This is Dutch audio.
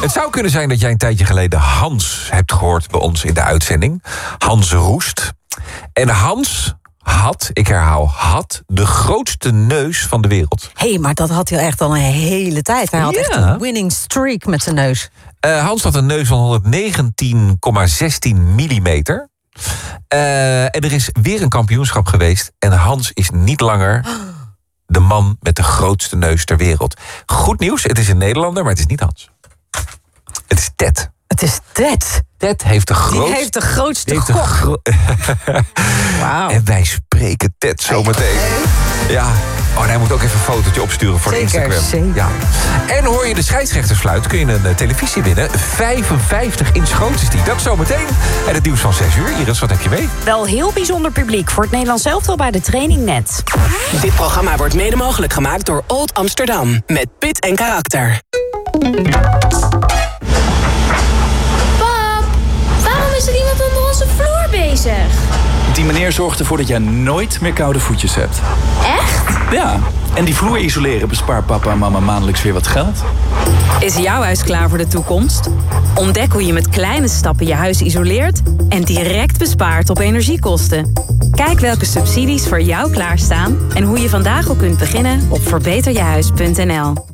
Het zou kunnen zijn dat jij een tijdje geleden Hans hebt gehoord bij ons in de uitzending. Hans Roest. En Hans had, ik herhaal, de grootste neus van de wereld. Hé, maar dat had hij echt al een hele tijd. Hij had echt een winning streak met zijn neus. Hans had een neus van 119,16 millimeter. En er is weer een kampioenschap geweest. En Hans is niet langer de man met de grootste neus ter wereld. Goed nieuws, het is een Nederlander, maar het is niet Hans. Het is Ted. Het is Ted. Ted heeft de grootste... Die heeft de grootste gok. Wauw. En wij spreken Ted zometeen. Ja. Oh, en hij moet ook even een fotootje opsturen voor Instagram. Zeker. Ja. En hoor je de scheidsrechtersfluit, kun je een televisie winnen. 55 inch groot is die. Dat zometeen. En het nieuws van 6 uur. Iris, wat heb je mee? Wel heel bijzonder publiek voor het Nederlands elftal bij de training net. Dit programma wordt mede mogelijk gemaakt door Old Amsterdam. Met pit en karakter. Pap, waarom is er iemand onder onze vloer bezig? Die meneer zorgt ervoor dat jij nooit meer koude voetjes hebt. Echt? Ja, en die vloer isoleren bespaart papa en mama maandelijks weer wat geld. Is jouw huis klaar voor de toekomst? Ontdek hoe je met kleine stappen je huis isoleert en direct bespaart op energiekosten. Kijk welke subsidies voor jou klaarstaan en hoe je vandaag al kunt beginnen op verbeterjehuis.nl.